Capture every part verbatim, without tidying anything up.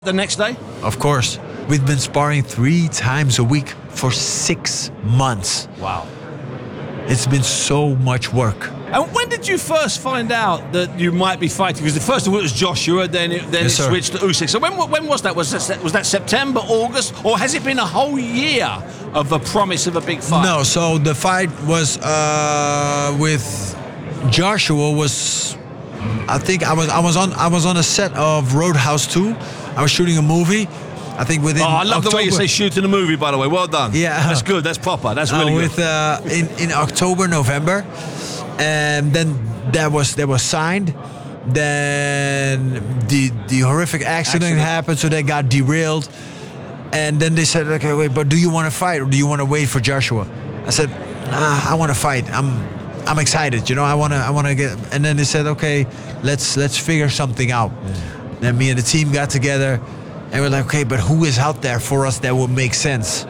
The next day? Of course. We've been sparring three times a week for six months. Wow. It's been so much work. And when did you first find out that you might be fighting? Because the first of all it was Joshua, then it, then Yes, it sir. switched to Usyk. So when when was that? Was that was that September, August, or has it been a whole year of the promise of a big fight? No, so the fight was uh, with Joshua was I think I was I was on I was on a set of Roadhouse two. I was shooting a movie. I think within Oh, I love October, the way you say shooting a movie, by the way. Well done. Yeah. That's good. That's proper. That's really uh, good. with uh, in in October, November, and then that was that was signed. Then the the horrific accident, Accident. happened, so they got derailed. And then they said, "Okay, wait, but do you want to fight or do you want to wait for Joshua?" I said, nah, "I want to fight. I'm I'm excited. You know, I want to I want to get." And then they said, "Okay, let's let's figure something out." Then me and the team got together, and we're like, "Okay, but who is out there for us that would make sense?"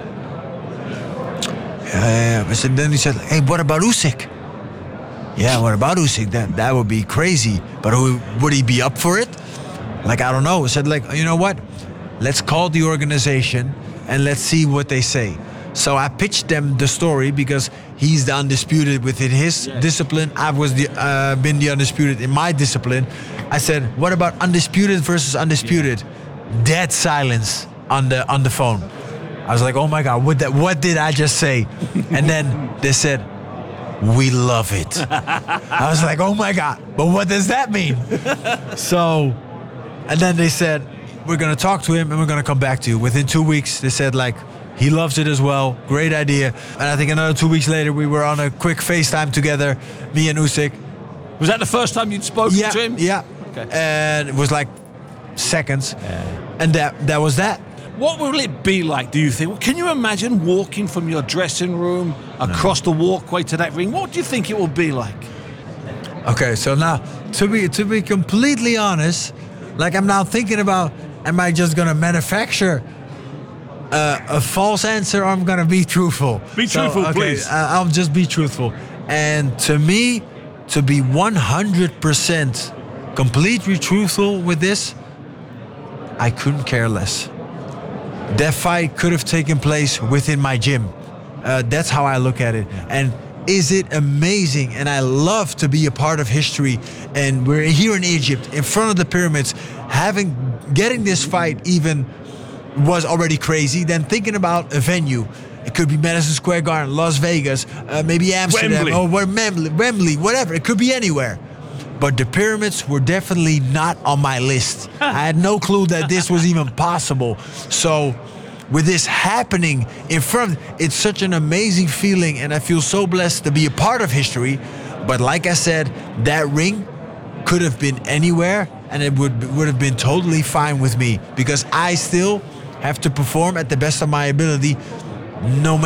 Yeah, I said. Then he said, "Hey, what about Usyk?" Yeah, what about Usyk? That that would be crazy. But who, would he be up for it? Like, I don't know. I said, like, you know what? Let's call the organization and let's see what they say. So I pitched them the story because he's the undisputed within his Yes. discipline. I was the uh, been the undisputed in my discipline. I said, what about undisputed versus undisputed? Dead silence on the on the phone. I was like, oh my God, what that? What did I just say? And then they said, we love it. I was like, oh my God, but what does that mean? So, and then they said, we're going to talk to him and we're going to come back to you. Within two weeks, they said, like, he loves it as well. Great idea. And I think another two weeks later, we were on a quick FaceTime together, me and Usyk. Was that the first time you'd spoken Yeah, to him? yeah. Okay. And it was like seconds. And that that was that. What will it be like, do you think? Can you imagine walking from your dressing room across the walkway to that ring? What do you think it will be like? Okay, so now, to be to be completely honest, like I'm now thinking about, am I just gonna manufacture uh, a false answer, or I'm gonna be truthful? Be So, truthful, okay, please. I- I'll just be truthful. And to me, to be one hundred percent completely truthful with this, I couldn't care less. That fight could have taken place within my gym. Uh, that's how I look at it. And is it amazing? And I love to be a part of history. And we're here in Egypt, in front of the pyramids, having getting this fight even was already crazy. Then thinking about a venue. It could be Madison Square Garden, Las Vegas, uh, maybe Amsterdam, Wembley. or where Wembley, Wembley, whatever. It could be anywhere. But the pyramids were definitely not on my list. I had no clue that this was even possible. So with this happening in front, it's such an amazing feeling, and I feel so blessed to be a part of history. But like I said, that ring could have been anywhere, and it would would have been totally fine with me because I still have to perform at the best of my ability, no matter